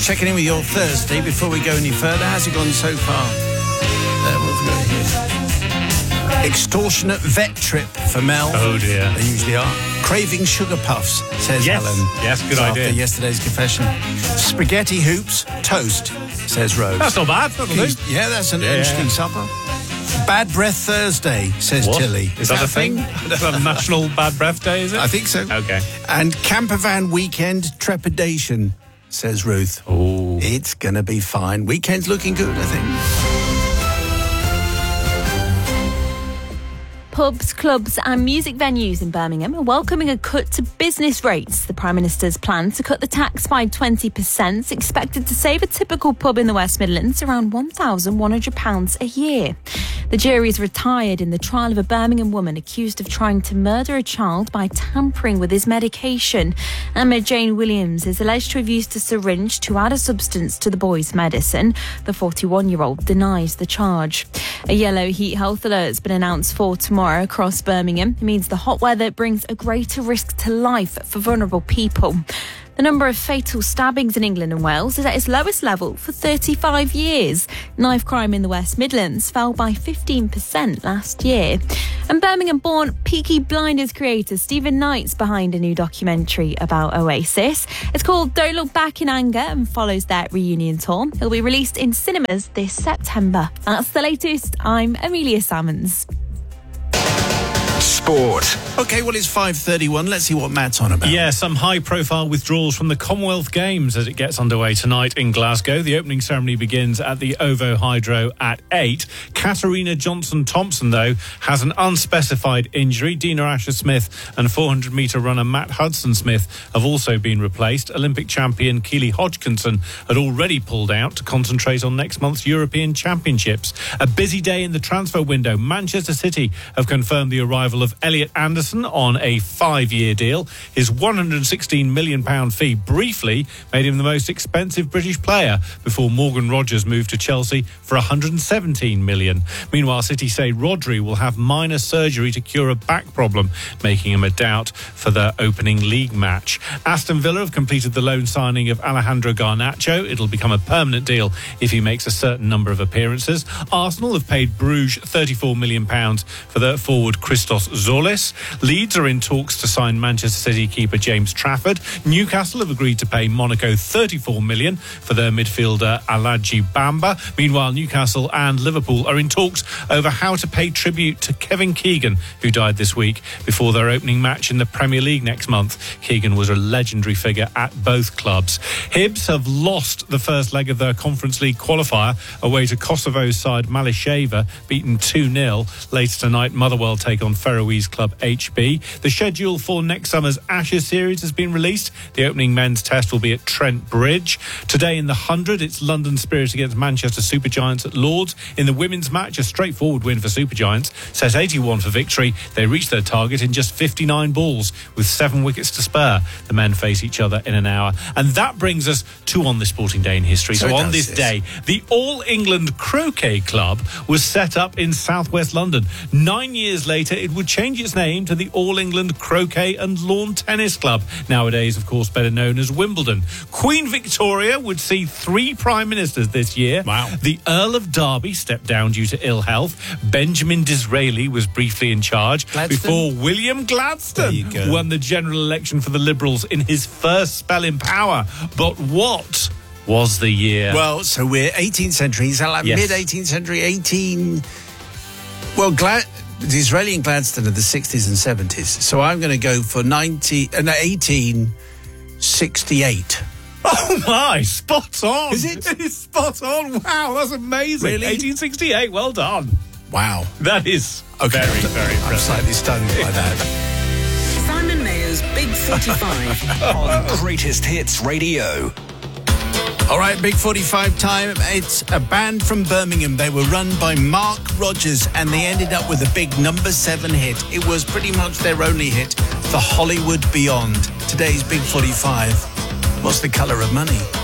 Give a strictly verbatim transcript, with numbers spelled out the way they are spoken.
Checking in with your Thursday before we go any further. How's it gone so far? Uh, what have we got here? Extortionate vet trip for Mel. Oh dear. They usually are. Craving sugar puffs, says Yes. Helen. Yes, good After idea. yesterday's confession. Spaghetti hoops, toast, says Rose. That's not bad. That'll do. Yeah, that's an Yeah, interesting yeah. supper. Bad Breath Thursday, says What? Tilly. Is that a thing? Is that a National Bad Breath Day, is it? I think so. Okay. And campervan weekend trepidation, says Ruth. Oh. It's going to be fine. Weekend's looking good, I think. Pubs, clubs and music venues in Birmingham are welcoming a cut to business rates. The Prime Minister's plan to cut the tax by twenty percent is expected to save a typical pub in the West Midlands around one thousand one hundred pounds a year. The jury is retired in the trial of a Birmingham woman accused of trying to murder a child by tampering with his medication. Emma Jane Williams is alleged to have used a syringe to add a substance to the boy's medicine. The forty-one-year-old denies the charge. A yellow heat health alert has been announced for tomorrow across Birmingham. It means the hot weather brings a greater risk to life for vulnerable people. The number of fatal stabbings in England and Wales is at its lowest level for thirty-five years. Knife crime in the West Midlands fell by fifteen percent last year. And Birmingham-born Peaky Blinders creator Stephen Knight's behind a new documentary about Oasis. It's called Don't Look Back in Anger and follows their reunion tour. It'll be released in cinemas this September. That's the latest. I'm Amelia Salmons. Sport. OK, well, it's five thirty-one. Let's see what Matt's on about. Yeah, some high-profile withdrawals from the Commonwealth Games as it gets underway tonight in Glasgow. The opening ceremony begins at the OVO Hydro at eight. Katarina Johnson-Thompson, though, has an unspecified injury. Dina Asher-Smith and four hundred metre runner Matt Hudson-Smith have also been replaced. Olympic champion Keely Hodgkinson had already pulled out to concentrate on next month's European Championships. A busy day in the transfer window. Manchester City have confirmed the arrival of Elliot Anderson on a five-year deal. His one hundred sixteen million pounds fee briefly made him the most expensive British player before Morgan Rogers moved to Chelsea for one hundred seventeen million pounds. Meanwhile, City say Rodri will have minor surgery to cure a back problem, making him a doubt for their opening league match. Aston Villa have completed the loan signing of Alejandro Garnacho. It'll become a permanent deal if he makes a certain number of appearances. Arsenal have paid Bruges thirty-four million pounds for their forward Christos Zolis. Leeds are in talks to sign Manchester City keeper James Trafford. Newcastle have agreed to pay Monaco thirty-four million pounds for their midfielder Aladji Bamba. Meanwhile, Newcastle and Liverpool are in talks over how to pay tribute to Kevin Keegan, who died this week before their opening match in the Premier League next month. Keegan was a legendary figure at both clubs. Hibs have lost the first leg of their Conference League qualifier away to Kosovo's side Malisheva, beaten two nil. Later tonight, Motherwell take on Faroese club H B. The schedule for next summer's Ashes series has been released. The opening men's test will be at Trent Bridge. Today in the one hundred, it's London Spirit against Manchester Supergiants at Lords. In the women's match, a straightforward win for Supergiants. Set eighty-one for victory. They reached their target in just fifty-nine balls with seven wickets to spare. The men face each other in an hour. And that brings us to On This Sporting Day in History. So, So on does, this yes. day, the All England Croquet Club was set up in southwest London. Nine years later, it would change its name to the All England Croquet and Lawn Tennis Club, nowadays, of course, better known as Wimbledon. Queen Victoria would see three prime ministers this year. Wow. The Earl of Derby stepped down due to ill health. Benjamin Disraeli was briefly in charge Gladstone? before William Gladstone There you go. won the general election for the Liberals in his first spell in power. But what was the year? Well, so we're eighteenth century, so like Yes. mid-eighteenth century, eighteen... Well, Glad... Disraeli and Gladstone are the sixties and seventies. So I'm going to go for ninety... Uh, no, eighteen sixty-eight. Oh my, spot on. Is it? It is spot on. Wow, that's amazing. Really? eighteen sixty-eight, well done. Wow. That is Okay. very, very I'm impressive. slightly stunned by that. Simon Mayer's Big forty-five on Greatest Hits Radio. All right, Big forty-five time. It's a band from Birmingham. They were run by Mark Rogers, and they ended up with a big number seven hit. It was pretty much their only hit, The Hollywood Beyond. Today's Big forty-five. What's the colour of money?